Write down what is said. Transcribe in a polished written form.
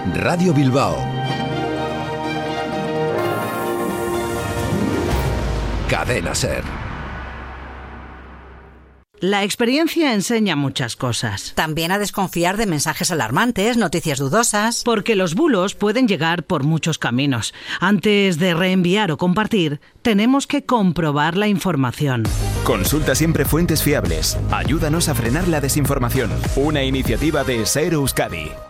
Radio Bilbao. Cadena SER. La experiencia enseña muchas cosas. También a desconfiar de mensajes alarmantes, noticias dudosas. Porque los bulos pueden llegar por muchos caminos. Antes de reenviar o compartir, tenemos que comprobar la información. Consulta siempre fuentes fiables. Ayúdanos a frenar la desinformación. Una iniciativa de SER Euskadi.